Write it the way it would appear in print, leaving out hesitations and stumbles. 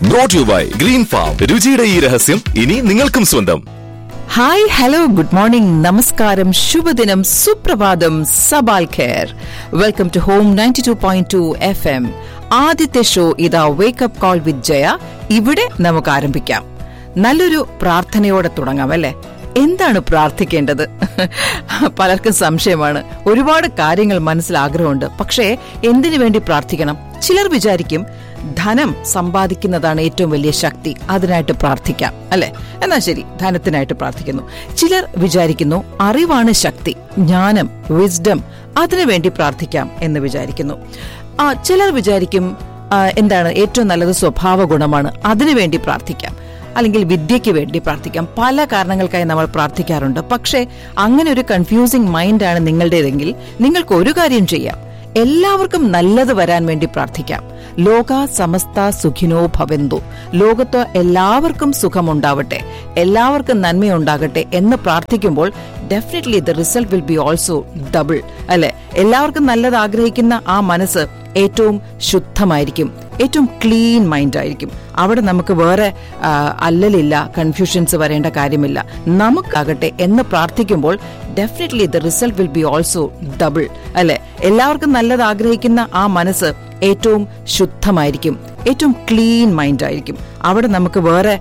Brought you by green farm. രുചിയുടെ ഈ രഹസ്യം ഇനി നിങ്ങൾക്കും സ്വന്തം. ഹായ്, ഹലോ, ഗുഡ് മോർണിംഗ്, നമസ്കാരം, ശുഭദിനം, സുപ്രഭാതം, സബാൽ Kher. Welcome to home 92.2 FM. ആദ്യത്തെ ഷോ ഇതാ വേക്കപ്പ് കോൾ വിത്ത് ജയ. ഇവിടെ നമുക്ക് ആരംഭിക്കാം. നല്ലൊരു പ്രാർത്ഥനയോടെ തുടങ്ങാം അല്ലേ? എന്താണ് പ്രാർത്ഥിക്കേണ്ടത്? പലർക്കും സംശയമാണ്. ഒരുപാട് കാര്യങ്ങൾ മനസ്സിൽ ആഗ്രഹമുണ്ട്. പക്ഷേ എന്തിനു വേണ്ടി പ്രാർത്ഥിക്കണം? ചിലർ വിചാരിക്കും ധനം സമ്പാദിക്കുന്നതാണ് ഏറ്റവും വലിയ ശക്തി, അതിനായിട്ട് പ്രാർത്ഥിക്കാം അല്ലെ? എന്നാ ശരി, ധനത്തിനായിട്ട് പ്രാർത്ഥിക്കുന്നു. ചിലർ വിചാരിക്കുന്നു അറിവാണ് ശക്തി, ജ്ഞാനം, വിസ്ഡം, അതിനുവേണ്ടി പ്രാർത്ഥിക്കാം എന്ന് വിചാരിക്കുന്നു. ചിലർ വിചാരിക്കും എന്താണ് ഏറ്റവും നല്ലത് സ്വഭാവ ഗുണമാണ്, അതിനുവേണ്ടി പ്രാർത്ഥിക്കാം, അല്ലെങ്കിൽ വിദ്യയ്ക്ക് വേണ്ടി പ്രാർത്ഥിക്കാം. പല കാരണങ്ങൾക്കായി നമ്മൾ പ്രാർത്ഥിക്കാറുണ്ട്. പക്ഷേ അങ്ങനെ ഒരു കൺഫ്യൂസിംഗ് മൈൻഡാണ് നിങ്ങളുടേതെങ്കിൽ നിങ്ങൾക്ക് ഒരു കാര്യം ചെയ്യാം. എല്ലാവർക്കും നല്ലത് വരാൻ വേണ്ടി പ്രാർത്ഥിക്കാം. ലോക സമസ്ത സുഖിനോ ഭവന്തു. ലോകത്ത് എല്ലാവർക്കും സുഖമുണ്ടാവട്ടെ, എല്ലാവർക്കും നന്മയുണ്ടാകട്ടെ എന്ന് പ്രാർത്ഥിക്കുമ്പോൾ definitely the result will be also double അല്ലെ? എല്ലാവർക്കും നല്ലത് ആഗ്രഹിക്കുന്ന ആ മനസ്സ് ഏറ്റവും ശുദ്ധമായിരിക്കും, ഏറ്റവും ക്ലീൻ മൈൻഡ് ആയിരിക്കും. അവിടെ നമുക്ക് വേറെ അല്ലലില്ല, കൺഫ്യൂഷൻസ് വരേണ്ട കാര്യമില്ല. നമുക്കാകട്ടെ എന്ന് പ്രാർത്ഥിക്കുമ്പോൾ definitely the result will be also double അല്ലെ? എല്ലാവർക്കും നല്ലത് ആഗ്രഹിക്കുന്ന ആ മനസ്സ് ഏറ്റവും ശുദ്ധമായിരിക്കും, ഏറ്റവും ക്ലീൻ മൈൻഡ് ആയിരിക്കും. അവിടെ നമുക്ക് വേറെ